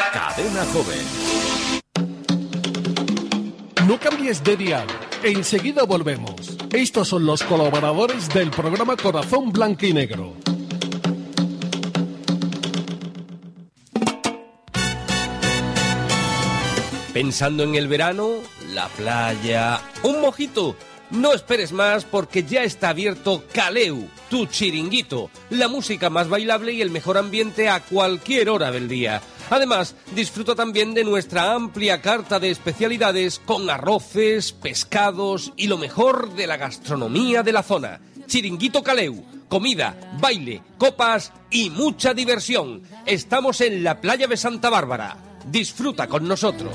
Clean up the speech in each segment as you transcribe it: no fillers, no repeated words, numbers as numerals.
Cadena Joven. No cambies de dial. Enseguida volvemos. Estos son los colaboradores del programa Corazón Blanco y Negro. ¿Pensando en el verano? La playa... ¿Un mojito? No esperes más porque ya está abierto Caleu, tu chiringuito. La música más bailable y el mejor ambiente a cualquier hora del día. Además, disfruta también de nuestra amplia carta de especialidades con arroces, pescados y lo mejor de la gastronomía de la zona. Chiringuito Caleu, comida, baile, copas y mucha diversión. Estamos en la playa de Santa Bárbara. Disfruta con nosotros.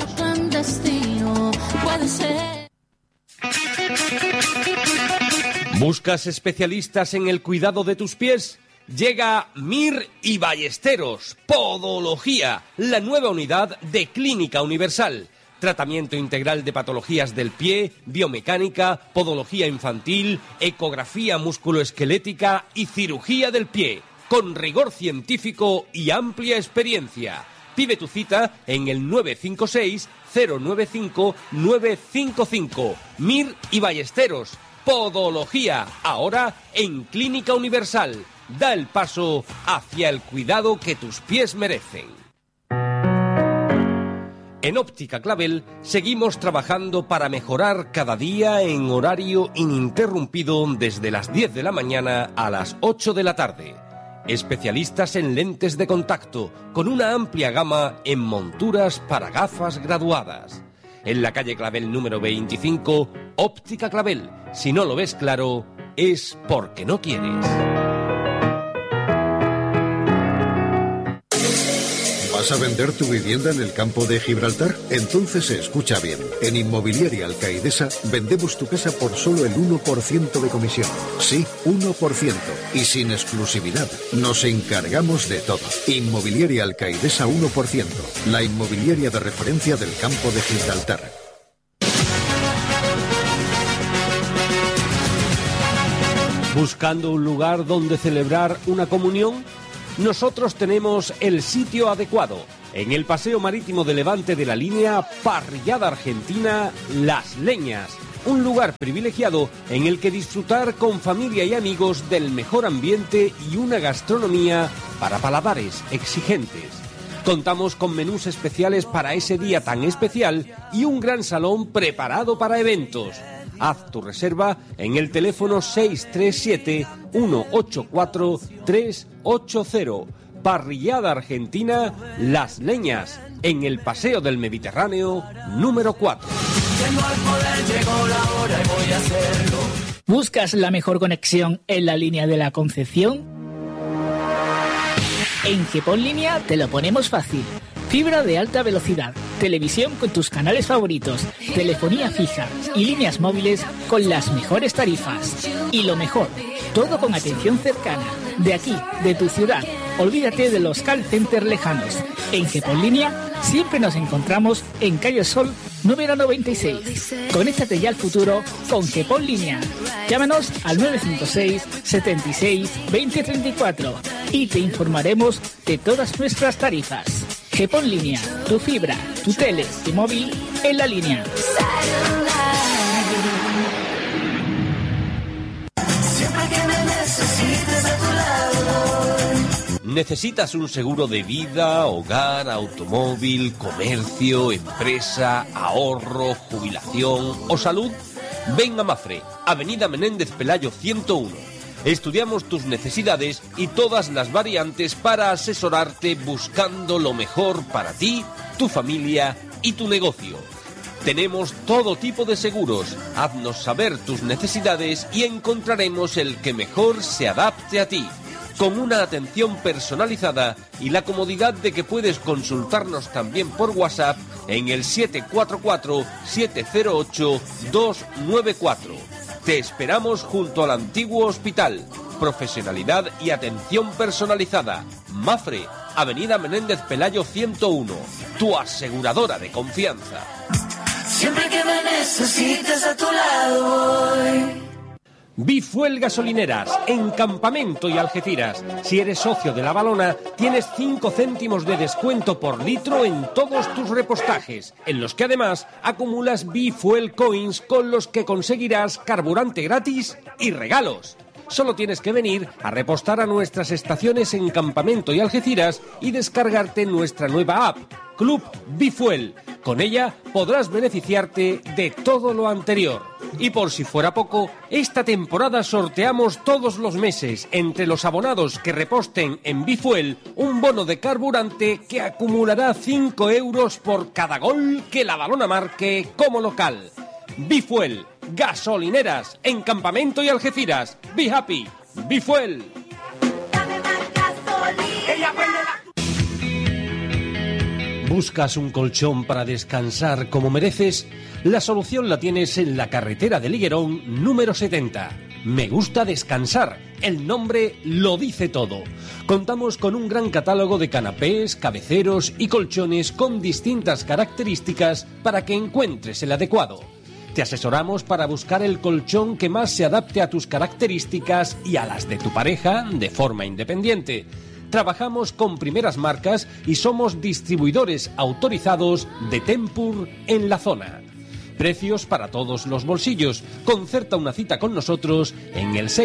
¿Buscas especialistas en el cuidado de tus pies? Llega Mir y Ballesteros, Podología, la nueva unidad de Clínica Universal. Tratamiento integral de patologías del pie, biomecánica, podología infantil, ecografía musculoesquelética y cirugía del pie, con rigor científico y amplia experiencia. Pide tu cita en el 956-095-955. Mir y Ballesteros, Podología, ahora en Clínica Universal. Da el paso hacia el cuidado que tus pies merecen. En Óptica Clavel seguimos trabajando para mejorar cada día en horario ininterrumpido desde las 10 de la mañana a las 8 de la tarde. Especialistas en lentes de contacto, con una amplia gama en monturas para gafas graduadas. En la calle Clavel número 25, Óptica Clavel. Si no lo ves claro, es porque no quieres. ¿Vas a vender tu vivienda en el campo de Gibraltar? Entonces escucha bien. En Inmobiliaria Alcaidesa vendemos tu casa por solo el 1% de comisión. Sí, 1%. Y sin exclusividad. Nos encargamos de todo. Inmobiliaria Alcaidesa 1%. La inmobiliaria de referencia del campo de Gibraltar. ¿Buscando un lugar donde celebrar una comunión? Nosotros tenemos el sitio adecuado. En el Paseo Marítimo de Levante de la línea Parrillada Argentina Las Leñas. Un lugar privilegiado en el que disfrutar con familia y amigos del mejor ambiente y una gastronomía para paladares exigentes. Contamos con menús especiales para ese día tan especial y un gran salón preparado para eventos. Haz tu reserva en el teléfono 637-184-380. Parrillada Argentina Las Leñas, en el Paseo del Mediterráneo número 4. ¿Buscas la mejor conexión en la línea de la Concepción? En GEPON Línea te lo ponemos fácil. Fibra de alta velocidad, televisión con tus canales favoritos, telefonía fija y líneas móviles con las mejores tarifas. Y lo mejor, todo con atención cercana, de aquí, de tu ciudad. Olvídate de los call centers lejanos. En GEPON Línea siempre nos encontramos en Calle Sol número 96. Conéctate ya al futuro con GEPON Línea. Llámanos al 956 76 2034 y te informaremos de todas nuestras tarifas. GEPON Línea, tu fibra, tu tele y móvil en la línea. Siempre que me necesites a tu lado. ¿Necesitas un seguro de vida, hogar, automóvil, comercio, empresa, ahorro, jubilación o salud? Ven a Mafre, Avenida Menéndez Pelayo 101. Estudiamos tus necesidades y todas las variantes para asesorarte buscando lo mejor para ti, tu familia y tu negocio. Tenemos todo tipo de seguros. Haznos saber tus necesidades y encontraremos el que mejor se adapte a ti, con una atención personalizada y la comodidad de que puedes consultarnos también por WhatsApp en el 744-708-294. Te esperamos junto al antiguo hospital. Profesionalidad y atención personalizada. Mafre, Avenida Menéndez Pelayo 101. Tu aseguradora de confianza. Siempre que me necesites a tu lado voy. Bifuel Gasolineras, en Campamento y Algeciras. Si eres socio de La Valona, tienes 5 céntimos de descuento por litro en todos tus repostajes, en los que además acumulas Bifuel Coins con los que conseguirás carburante gratis y regalos. Solo tienes que venir a repostar a nuestras estaciones en Campamento y Algeciras y descargarte nuestra nueva app, Club Bifuel. Con ella podrás beneficiarte de todo lo anterior. Y por si fuera poco, esta temporada sorteamos todos los meses, entre los abonados que reposten en Bifuel, un bono de carburante que acumulará 5 euros por cada gol que La Valona marque como local. Bifuel, gasolineras, en Campamento y Algeciras. Be happy, Bifuel. ¿Buscas un colchón para descansar como mereces? La solución la tienes en la carretera de Liguerón número 70. Me gusta descansar. El nombre lo dice todo. Contamos con un gran catálogo de canapés, cabeceros y colchones con distintas características para que encuentres el adecuado. Te asesoramos para buscar el colchón que más se adapte a tus características y a las de tu pareja de forma independiente. Trabajamos con primeras marcas y somos distribuidores autorizados de Tempur en la zona. Precios para todos los bolsillos. Concerta una cita con nosotros en el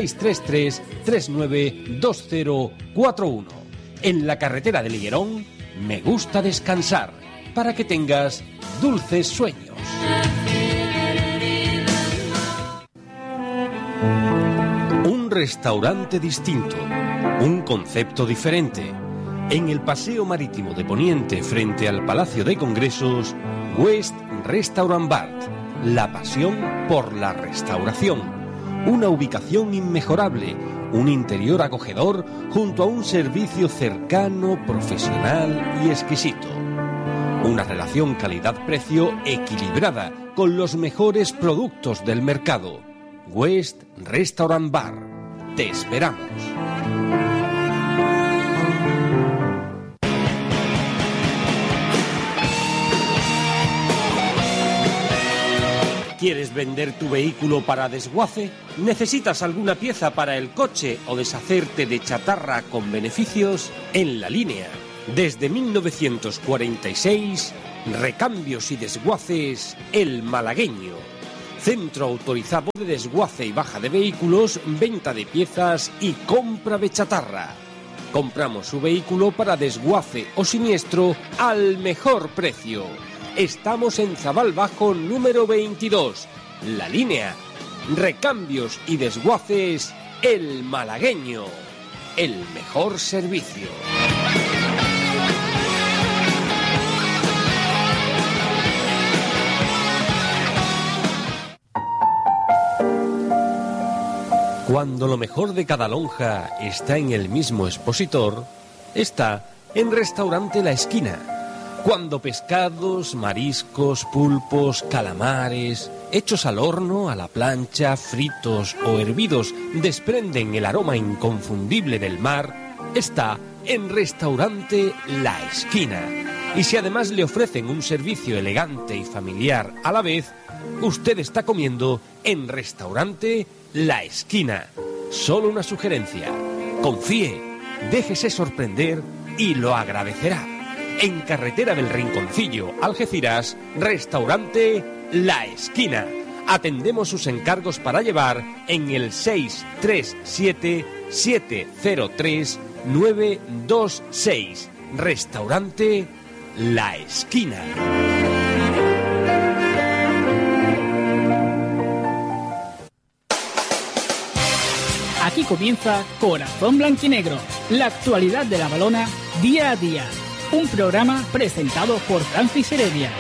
633-392041. En la carretera de Liguerón, me gusta descansar para que tengas dulces sueños. Un restaurante distinto. Un concepto diferente. En el Paseo Marítimo de Poniente, frente al Palacio de Congresos, West Restaurant Bar. La pasión por la restauración. Una ubicación inmejorable, un interior acogedor junto a un servicio cercano, profesional y exquisito. Una relación calidad-precio equilibrada con los mejores productos del mercado. West Restaurant Bar. Te esperamos. ¿Quieres vender tu vehículo para desguace? ¿Necesitas alguna pieza para el coche o deshacerte de chatarra con beneficios? En La Línea, desde 1946, Recambios y Desguaces El Malagueño. Centro autorizado de desguace y baja de vehículos, venta de piezas y compra de chatarra. Compramos su vehículo para desguace o siniestro al mejor precio. Estamos en Zabal Bajo número 22. La Línea. Recambios y Desguaces El Malagueño. El mejor servicio. Cuando lo mejor de cada lonja está en el mismo expositor, está en Restaurante La Esquina. Cuando pescados, mariscos, pulpos, calamares, hechos al horno, a la plancha, fritos o hervidos, desprenden el aroma inconfundible del mar, está en Restaurante La Esquina. Y si además le ofrecen un servicio elegante y familiar a la vez, usted está comiendo en Restaurante La Esquina. Solo una sugerencia: confíe, déjese sorprender y lo agradecerá. En Carretera del Rinconcillo, Algeciras, Restaurante La Esquina. Atendemos sus encargos para llevar en el 637-703-926. Restaurante La Esquina. Aquí comienza Corazón Blanquinegro, la actualidad de La Valona día a día. Un programa presentado por Francis Heredia.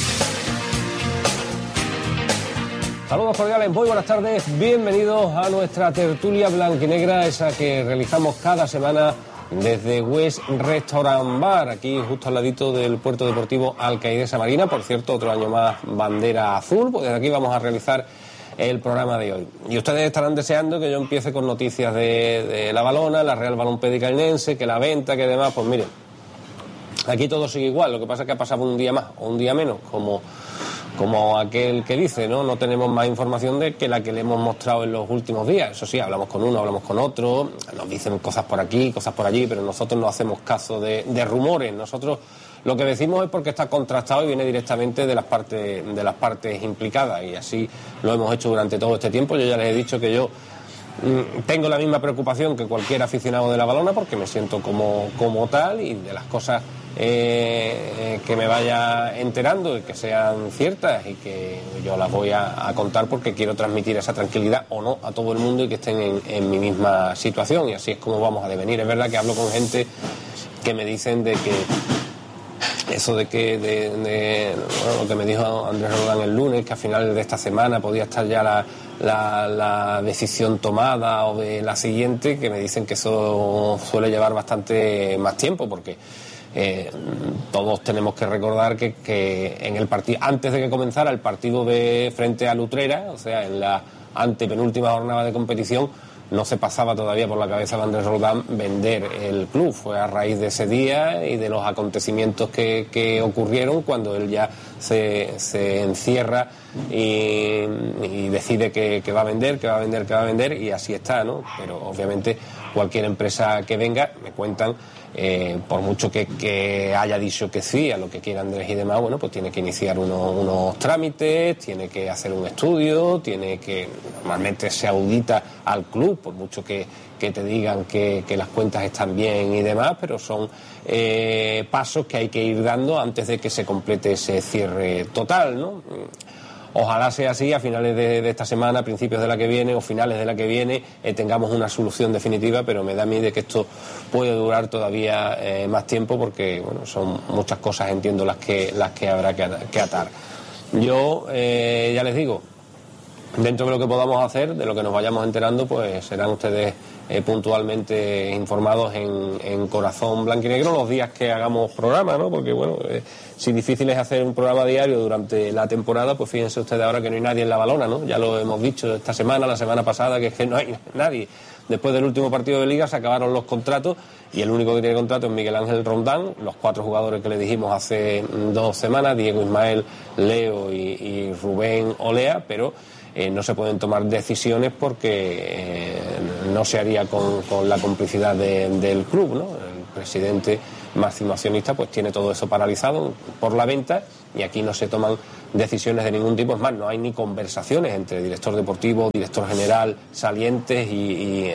Saludos cordiales, muy buenas tardes, bienvenidos a nuestra tertulia blanquinegra, esa que realizamos cada semana desde West Restaurant Bar, aquí justo al ladito del puerto deportivo Alcaidesa Marina. Por cierto, otro año más bandera azul, pues desde aquí vamos a realizar el programa de hoy. Y ustedes estarán deseando que yo empiece con noticias de La Valona, la Real Balompédica Linense, que la venta, que demás, pues miren, aquí todo sigue igual. Lo que pasa es que ha pasado un día más o un día menos, como como aquel que dice, no tenemos más información de que la que le hemos mostrado en los últimos días. Eso sí, hablamos con uno, hablamos con otro, nos dicen cosas por aquí, cosas por allí, pero nosotros no hacemos caso de rumores. Nosotros lo que decimos es porque está contrastado y viene directamente de las partes implicadas, y así lo hemos hecho durante todo este tiempo. Yo ya les he dicho que yo tengo la misma preocupación que cualquier aficionado de la Balona, porque me siento como tal, y de las cosas que me vaya enterando y que sean ciertas y que yo las voy a contar, porque quiero transmitir esa tranquilidad o no a todo el mundo y que estén en mi misma situación, y así es como vamos a devenir. Es verdad que hablo con gente que me dicen de que eso de que bueno, lo que me dijo Andrés Roldán el lunes, que a finales de esta semana podía estar ya la decisión tomada o de la siguiente, que me dicen que eso suele llevar bastante más tiempo, porque todos tenemos que recordar que en el partido, antes de que comenzara el partido de frente a Utrera, o sea, en la antepenúltima jornada de competición, no se pasaba todavía por la cabeza de Andrés Roldán vender el club. Fue a raíz de ese día y de los acontecimientos que ocurrieron cuando él ya se encierra y decide que va a vender, y así está, ¿no? Pero obviamente cualquier empresa que venga, me cuentan, por mucho que haya dicho que sí a lo que quiera Andrés y demás, bueno, pues tiene que iniciar unos trámites, tiene que hacer un estudio, normalmente se audita al club, por mucho que te digan que las cuentas están bien y demás, pero son pasos que hay que ir dando antes de que se complete ese cierre total, ¿no? Ojalá sea así, a finales de esta semana, principios de la que viene o finales de la que viene, tengamos una solución definitiva, pero me da miedo que esto puede durar todavía más tiempo, porque bueno, son muchas cosas, entiendo, las que habrá que atar. Yo ya les digo, dentro de lo que podamos hacer, de lo que nos vayamos enterando, pues serán ustedes puntualmente informados en Corazón Blanquinegro los días que hagamos programa, ¿no? Porque bueno, si difícil es hacer un programa diario durante la temporada, pues fíjense ustedes ahora que no hay nadie en la Balona, ¿no? Ya lo hemos dicho esta semana, la semana pasada, que es que no hay nadie. Después del último partido de Liga se acabaron los contratos y el único que tiene contrato es Miguel Ángel Roldán, los 4 jugadores que le dijimos hace 2 semanas, Diego Ismael, Leo y Rubén Olea, pero no se pueden tomar decisiones porque no se haría con la complicidad del club, ¿no? El presidente máximo accionista pues tiene todo eso paralizado por la venta, y aquí no se toman decisiones de ningún tipo. Es más, no hay ni conversaciones entre director deportivo, director general, salientes y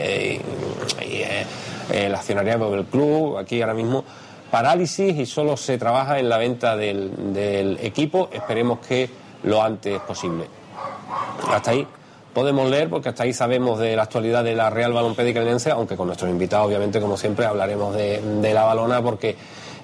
el accionariado del club. Aquí ahora mismo parálisis, y solo se trabaja en la venta del equipo. Esperemos que lo antes posible. Hasta ahí podemos leer, porque hasta ahí sabemos de la actualidad de la Real Balompédica Linense, aunque con nuestros invitados, obviamente, como siempre, hablaremos de la Balona, porque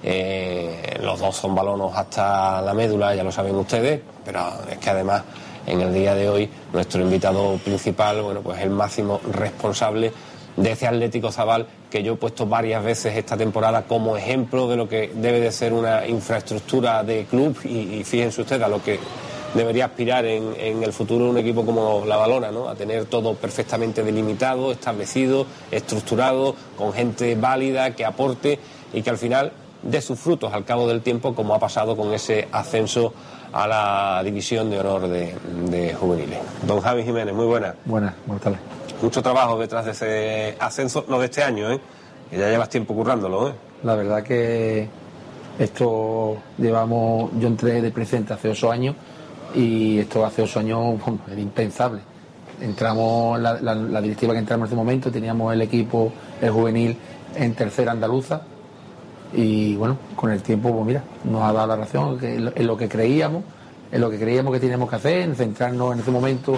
los dos son balonos hasta la médula, ya lo saben ustedes, pero es que además en el día de hoy nuestro invitado principal, bueno, pues el máximo responsable de ese Atlético Zabal, que yo he puesto varias veces esta temporada como ejemplo de lo que debe de ser una infraestructura de club, y fíjense ustedes a lo que debería aspirar en el futuro un equipo como la Balona, ¿no? A tener todo perfectamente delimitado, establecido, estructurado, con gente válida que aporte y que al final dé sus frutos al cabo del tiempo, como ha pasado con ese ascenso a la división de honor de juveniles. Don Javi Jiménez, muy buenas. Buenas tardes. Mucho trabajo detrás de ese ascenso, no de este año, que ya llevas tiempo currándolo, La verdad que esto yo entré de presidente hace 8 años, y esto hace 8 años era impensable. Entramos, la directiva que entramos en ese momento, teníamos el equipo, el juvenil, en tercera andaluza, y bueno, con el tiempo, pues mira, nos ha dado la razón en lo que creíamos que teníamos que hacer, en centrarnos en ese momento,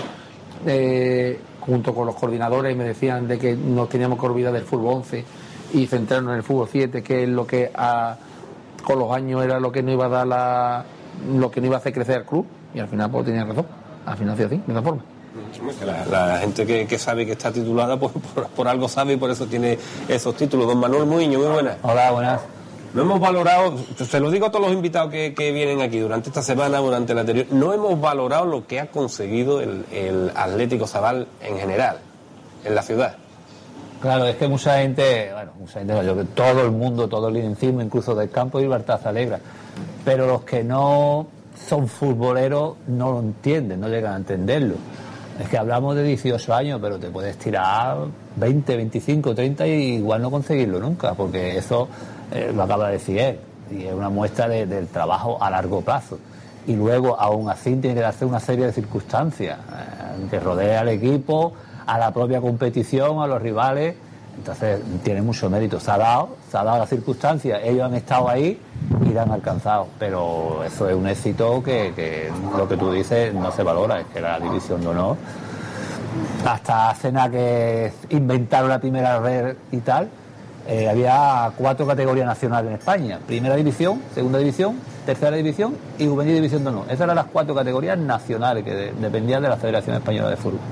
junto con los coordinadores, me decían de que nos teníamos que olvidar del fútbol 11 y centrarnos en el fútbol 7, que es lo que con los años era lo que nos iba a dar lo que nos iba a hacer crecer el club. Y al final pues tenía razón, al final fue así, de esa forma. La gente que sabe que está titulada pues por algo sabe, y por eso tiene esos títulos. Don Manuel Muiño, muy buenas. Hola, buenas. No hemos valorado, se lo digo a todos los invitados que vienen aquí durante esta semana, durante la anterior, no hemos valorado lo que ha conseguido el Atlético Zabal en general, en la ciudad. Claro, es que mucha gente, todo el mundo, todo el liderazgo, incluso del campo de Libertad se alegra, pero los que no son futboleros no lo entienden, no llegan a entenderlo. Es que hablamos de 18 años, pero te puedes tirar 20, 25, 30 y igual no conseguirlo nunca, porque eso lo acaba de decir él, y es una muestra del trabajo a largo plazo. Y luego, aún así, tiene que darse una serie de circunstancias que rodea al equipo, a la propia competición, a los rivales. Entonces, tiene mucho mérito. Se ha dado las circunstancias, ellos han estado ahí y la han alcanzado. Pero eso es un éxito que lo que tú dices no se valora, es que la división de honor, hasta hace nada que inventaron la primera red y tal, había 4 categorías nacionales en España: primera división, segunda división, tercera división y juvenil división de honor. Esas eran las 4 categorías nacionales que dependían de la Federación Española de Fútbol.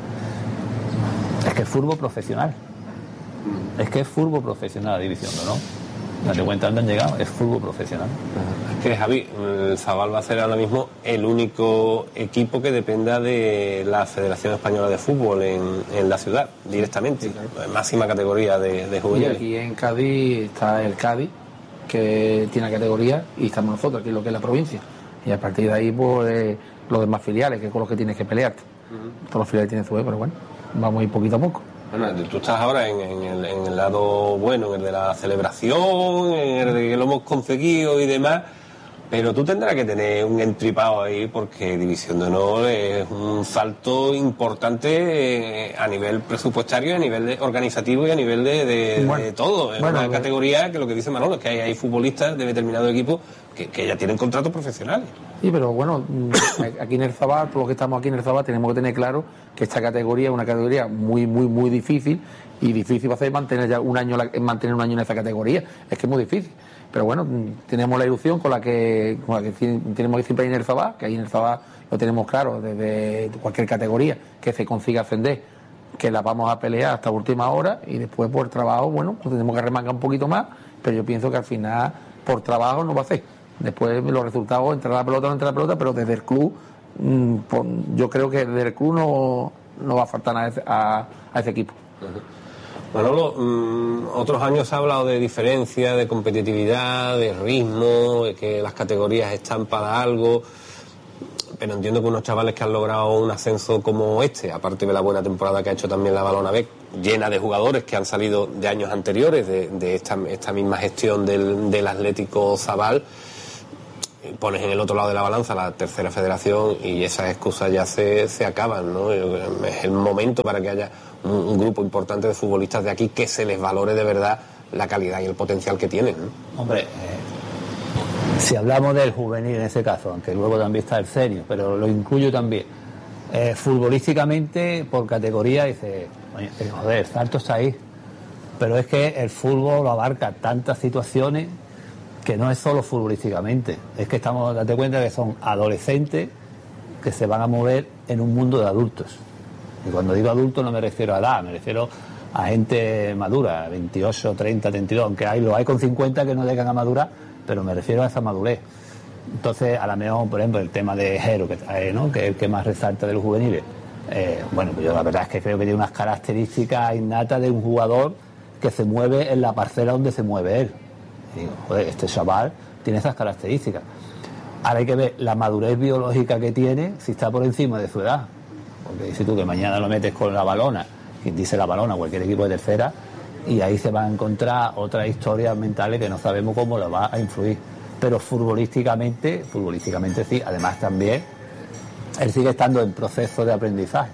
Es que es fútbol profesional. Es que es fútbol profesional la división de honor. Date cuenta dónde han llegado, es fútbol profesional. Es que, Javi, el Zabal va a ser ahora mismo el único equipo que dependa de la Federación Española de Fútbol en la ciudad, directamente. Sí, claro. Máxima categoría de juveniles. Y aquí en Cádiz está el Cádiz, que tiene categoría, y estamos nosotros, aquí lo que es la provincia. Y a partir de ahí, pues, los demás filiales, que es con los que tienes que pelearte. Todos los filiales tienen su pero bueno, vamos a ir poquito a poco. Bueno, tú estás ahora en el lado bueno, en el de la celebración, en el de que lo hemos conseguido y demás, pero tú tendrás que tener un entripado ahí, porque División de Honor es un salto importante a nivel presupuestario, a nivel organizativo y a nivel de todo. Es una categoría que lo que dice Manolo es que hay futbolistas de determinado equipo que ya tienen contratos profesionales. Sí, pero bueno, aquí en el Zabal, por lo que estamos aquí en el Zabal, tenemos que tener claro que esta categoría es una categoría muy, muy, muy difícil, y difícil va a ser mantener un año en esa categoría. Es que es muy difícil. Pero bueno, tenemos la ilusión con la que tenemos que siempre ahí en el Zabal, que ahí en el Zabal lo tenemos claro, desde cualquier categoría que se consiga ascender, que la vamos a pelear hasta última hora, y después por trabajo, bueno, pues tenemos que remangar un poquito más, pero yo pienso que al final por trabajo no va a ser. Después los resultados, entra la pelota o no entra la pelota, pero desde el club, yo creo que desde el club no va a faltar nada a ese equipo. Manolo, otros años se ha hablado de diferencia, de competitividad, de ritmo, de que las categorías están para algo, pero entiendo que unos chavales que han logrado un ascenso como este, aparte de la buena temporada que ha hecho también la Balona B, llena de jugadores que han salido de años anteriores, de esta misma gestión del Atlético Zabal, pones en el otro lado de la balanza la tercera federación y esas excusas ya se acaban, ¿no? Es el momento para que haya un grupo importante de futbolistas de aquí que se les valore de verdad la calidad y el potencial que tienen, ¿no? Hombre, si hablamos del juvenil en ese caso, aunque luego también está el senior, pero lo incluyo también, futbolísticamente por categoría dice, joder, el salto está ahí, pero es que el fútbol lo abarca tantas situaciones que no es solo futbolísticamente, es que date cuenta que son adolescentes que se van a mover en un mundo de adultos. Y cuando digo adultos no me refiero a edad, me refiero a gente madura, 28, 30, 32, aunque lo hay con 50 que no llegan a madurar, pero me refiero a esa madurez. Entonces, a la mejor, por ejemplo, el tema de Jero, ¿no? Que es el que más resalta de los juveniles. Bueno, pues yo la verdad es que creo que tiene unas características innatas de un jugador que se mueve en la parcela donde se mueve él. Y digo, joder, este chaval tiene esas características. Ahora hay que ver la madurez biológica que tiene, si está por encima de su edad. Porque dices tú que mañana lo metes con la Balona, quien dice la Balona, cualquier equipo de tercera, y ahí se van a encontrar otras historias mentales que no sabemos cómo lo va a influir. Pero futbolísticamente sí. Además también él sigue estando en proceso de aprendizaje.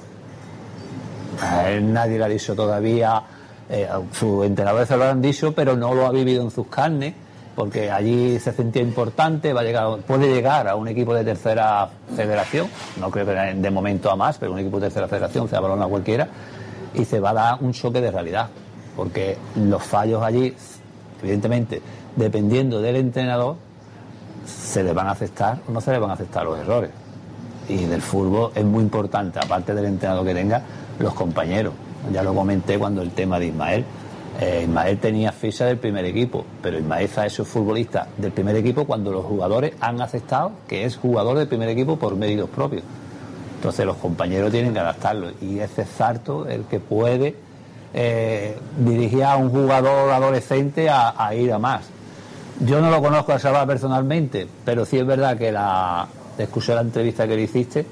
A él nadie le ha dicho todavía, sus entrenadores se lo han dicho, pero no lo ha vivido en sus carnes, porque allí se sentía importante, puede llegar a un equipo de tercera federación, no creo que de momento a más, pero un equipo de tercera federación, sea Balona cualquiera, y se va a dar un choque de realidad, porque los fallos allí, evidentemente, dependiendo del entrenador, se le van a aceptar o no se le van a aceptar los errores. Y del fútbol es muy importante, aparte del entrenador que tenga, los compañeros. Ya lo comenté cuando el tema de Ismael. Ismael tenía ficha del primer equipo, pero Ismael ha hecho futbolista del primer equipo cuando los jugadores han aceptado que es jugador del primer equipo por méritos propios. Entonces los compañeros tienen que adaptarlo, y ese salto el que puede dirigir a un jugador adolescente a ir a más. Yo no lo conozco a Sabá personalmente, pero sí es verdad que escuché la entrevista que le hiciste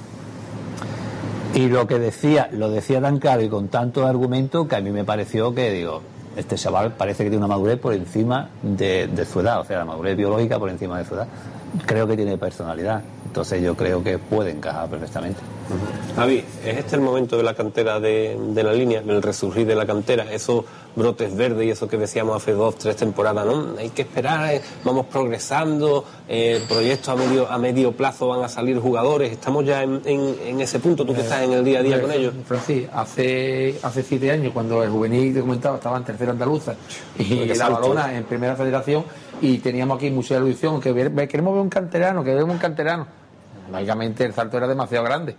y lo decía tan claro y con tantos argumentos que a mí me pareció que, digo, este chaval parece que tiene una madurez por encima de su edad, o sea, la madurez biológica por encima de su edad. Creo que tiene personalidad, entonces yo creo que puede encajar perfectamente. Javi, ¿es este el momento de la cantera de la línea, del resurgir de la cantera, esos brotes verdes y eso que decíamos hace 2-3 temporadas, ¿no? Hay que esperar, vamos progresando, proyectos a medio plazo van a salir jugadores, estamos ya en ese punto, tú que estás en el día a día con ellos. Francis, hace 7 años, cuando el juvenil te comentaba estaba en tercera andaluza y la Balona en primera federación, y teníamos aquí mucha ilusión, que queremos ver un canterano. Lógicamente el salto era demasiado grande,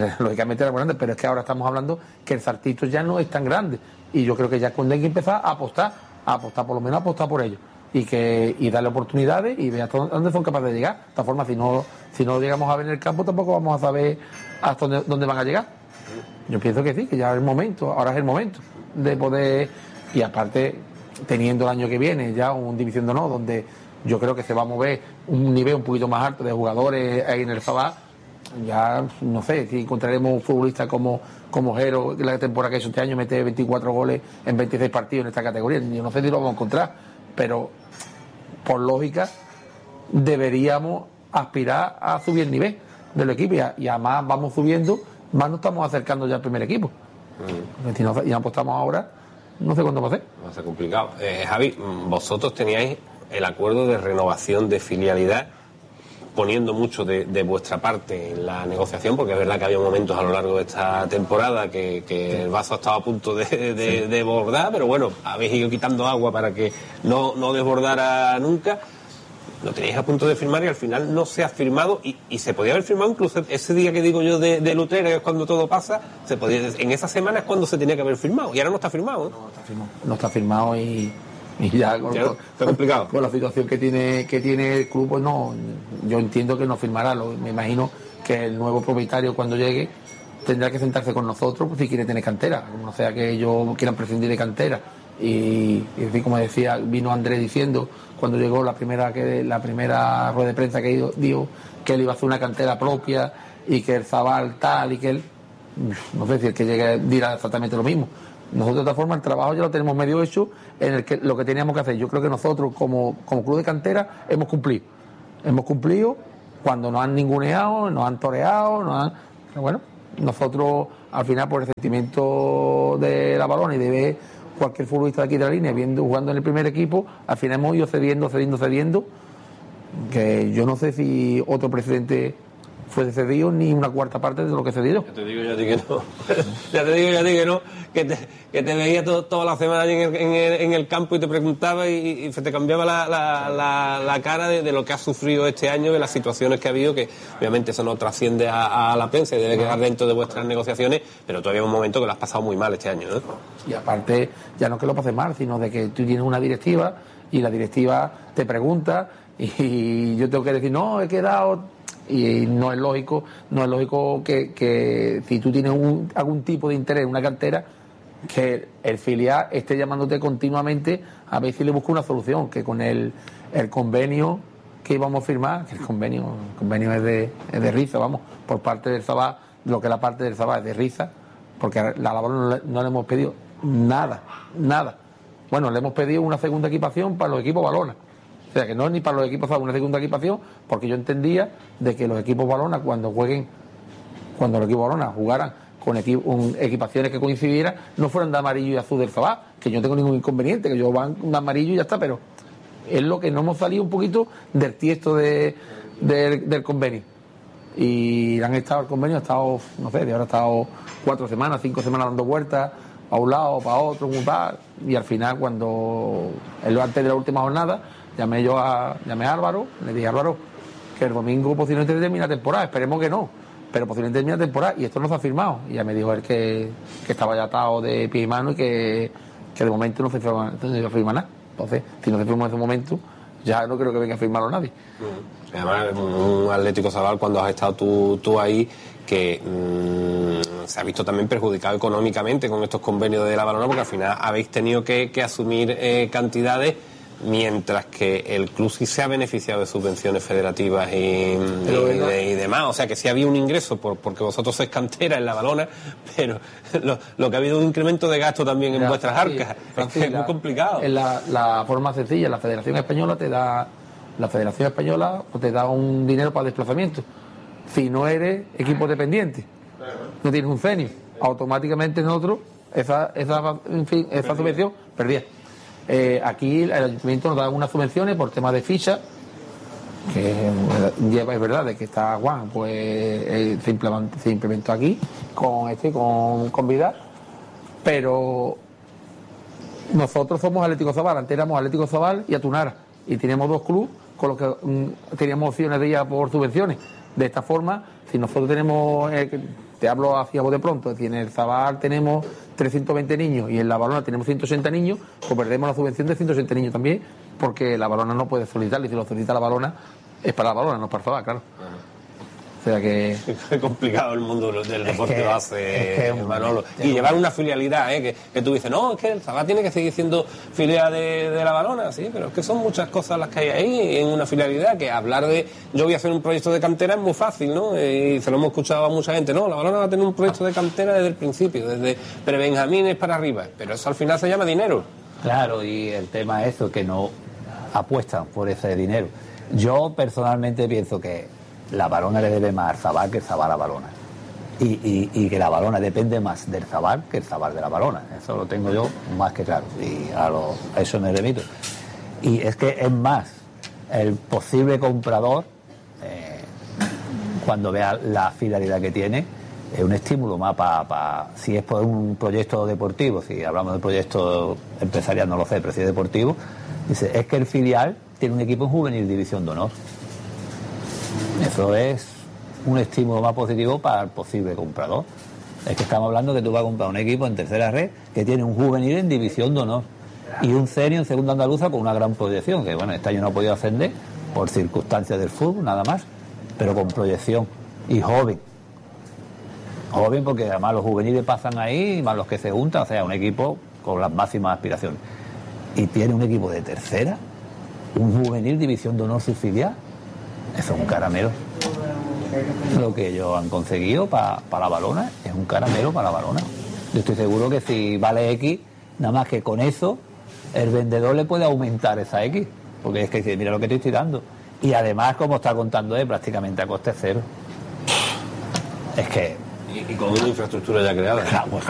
pero es que ahora estamos hablando que el saltito ya no es tan grande, y yo creo que ya cuando hay que empezar a apostar, por lo menos apostar por ellos, y darle oportunidades y ver hasta dónde son capaces de llegar. De todas formas, si no llegamos a ver en el campo, tampoco vamos a saber hasta dónde van a llegar. Yo pienso que sí, que ya es el momento, ahora es el momento de poder, y aparte teniendo el año que viene ya un División de Honor donde yo creo que se va a mover un nivel un poquito más alto de jugadores ahí en el Sabá. Ya no sé si encontraremos un futbolista como Jero, la temporada que hizo este año, mete 24 goles en 26 partidos en esta categoría. Yo no sé si lo vamos a encontrar, pero por lógica deberíamos aspirar a subir el nivel del equipo, y además vamos subiendo, más nos estamos acercando ya al primer equipo. Si no apostamos ahora, no sé cuándo va a ser. Va a ser complicado. Javi, vosotros teníais el acuerdo de renovación de filialidad, poniendo mucho de vuestra parte en la negociación, porque es verdad que había momentos a lo largo de esta temporada que el vaso estaba a punto de desbordar, pero bueno, habéis ido quitando agua para que no desbordara nunca. Lo tenéis a punto de firmar y al final no se ha firmado, y se podía haber firmado incluso ese día que digo yo de Lutrera, que es cuando todo pasa, en esa semana es cuando se tenía que haber firmado, y ahora no está firmado, ¿no? No está firmado y ya está complicado. Con la situación que tiene el club, pues no, yo entiendo que no firmará. Me imagino que el nuevo propietario, cuando llegue, tendrá que sentarse con nosotros, pues, si quiere tener cantera, no sea que ellos quieran prescindir de cantera. Y como decía, vino Andrés diciendo cuando llegó la primera rueda de prensa que dijo que él iba a hacer una cantera propia y que el Zabal tal, y que él, no sé si el que llegue dirá exactamente lo mismo. Nosotros, de otra forma, el trabajo ya lo tenemos medio hecho, en el que lo que teníamos que hacer. Yo creo que nosotros, como club de cantera, hemos cumplido cuando nos han ninguneado, nos han toreado, pero bueno, nosotros al final, por el sentimiento de la Balona y de ver cualquier futbolista de aquí de la línea jugando en el primer equipo, al final hemos ido cediendo, que yo no sé si otro presidente fue cedido ni una cuarta parte de lo que cedió. Ya te digo yo a ti que no. Ya te digo yo a ti que no, que te veía toda la semana allí en el campo y te preguntaba y se te cambiaba la cara de lo que has sufrido este año, de las situaciones que ha habido, que obviamente eso no trasciende a la prensa y debe quedar dentro de vuestras negociaciones, pero todavía hay un momento que lo has pasado muy mal este año, ¿no? Y aparte, ya no que lo pases mal, sino de que tú tienes una directiva y la directiva te pregunta y yo tengo que decir, no, he quedado. Y no es lógico que si tú tienes algún tipo de interés en una cantera, que el filial esté llamándote continuamente a ver si le busca una solución, que con el convenio que íbamos a firmar, que el convenio es de risa, vamos, por parte del Sabá, lo que la parte del Sabá es de risa, porque a la Balona no le hemos pedido nada. Bueno, le hemos pedido una segunda equipación para los equipos Balona. O sea, que no es ni para los equipos Zabal una segunda equipación, porque yo entendía de que los equipos Balona, cuando los equipos Balona jugaran con equipaciones que coincidieran, no fueran de amarillo y azul del Zabal, que yo no tengo ningún inconveniente, que ellos van de amarillo y ya está, pero es lo que no hemos salido un poquito del tiesto del convenio. Y han estado, el convenio ha estado, no sé, de ahora ha estado 4 semanas, 5 semanas dando vueltas a un lado, para otro, y al final, cuando antes de la última jornada, llamé a Álvaro, le dije a Álvaro que el domingo posiblemente termine la temporada, esperemos que no, pero posiblemente termine la temporada, y esto no se ha firmado. Y ya me dijo él que estaba ya atado de pie y mano y que de momento no se iba a firmar nada. Entonces, si no se firma en ese momento, ya no creo que venga a firmarlo nadie. Además, un Atlético Zabal, cuando has estado tú ahí, que se ha visto también perjudicado económicamente con estos convenios de la Balona, porque al final habéis tenido que asumir cantidades mientras que el club sí se ha beneficiado de subvenciones federativas y demás. O sea, que sí había un ingreso porque vosotros sois cantera en La Balona, pero lo que ha habido es un incremento de gasto también en vuestras arcas. Francis, es muy complicado. La forma sencilla, la Federación Española te da un dinero para desplazamiento. Si no eres equipo dependiente, no tienes un senior, automáticamente nosotros esa subvención perdía. Aquí el ayuntamiento nos da unas subvenciones por temas de ficha, que es verdad de que está Juan, pues se implementó aquí con Vidal, pero nosotros somos Atlético Zabal, antes éramos Atlético Zabal y Atunara, y teníamos dos clubes con los que teníamos opciones de ir por subvenciones. De esta forma, si nosotros tenemos, te hablo así a vos de pronto, si en el Zabal tenemos 320 niños y en La Balona tenemos 160 niños, pues perdemos la subvención de 160 niños también, porque La Balona no puede solicitarlo, y si lo solicita La Balona, es para La Balona, no es para el Zabal, claro. O sea que... Es complicado el mundo del deporte base, Manolo. Y llevar una filialidad, que tú dices, no, es que el Zabal tiene que seguir siendo filial de La Balona, sí, pero es que son muchas cosas las que hay ahí en una filialidad, que hablar de yo voy a hacer un proyecto de cantera es muy fácil, ¿no? Y se lo hemos escuchado a mucha gente, no, La Balona va a tener un proyecto de cantera desde el principio, desde prebenjamines para arriba, pero eso al final se llama dinero. Claro, y el tema es eso, que no apuestan por ese dinero. Yo personalmente pienso que La Balona le debe más al Zabal que el Zabal a La Balona. Y que La Balona depende más del Zabal que el Zabal de La Balona. Eso lo tengo yo más que claro. Y a eso me remito. Y es que es más, el posible comprador, cuando vea la finalidad que tiene, es un estímulo más si es por un proyecto deportivo, si hablamos de proyecto empresarial, no lo sé, pero si es deportivo, dice, es que el filial tiene un equipo en juvenil división de honor. Eso es un estímulo más positivo para el posible comprador. Es que estamos hablando que tú vas a comprar un equipo en tercera red que tiene un juvenil en división de honor y un senior en segunda andaluza con una gran proyección, que bueno, este año no ha podido ascender por circunstancias del fútbol, nada más, pero con proyección y joven porque además los juveniles pasan ahí, más los que se juntan, o sea, un equipo con las máximas aspiraciones. Y tiene un equipo de tercera, un juvenil división de honor subfilial. Eso es un caramelo. Lo que ellos han conseguido para La Balona es un caramelo para La Balona. Yo estoy seguro que si vale X, nada más que con eso el vendedor le puede aumentar esa X, porque es que dice, mira lo que te estoy dando. Y además, como está contando, es prácticamente a coste cero. Es que... Y con una infraestructura ya creada. Claro, pues,